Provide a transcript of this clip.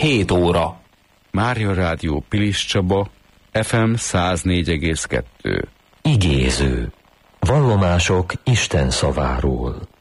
7 óra. Mária Rádió Pilis Csaba, FM 104,2. Igéző. Vallomások Isten szaváról.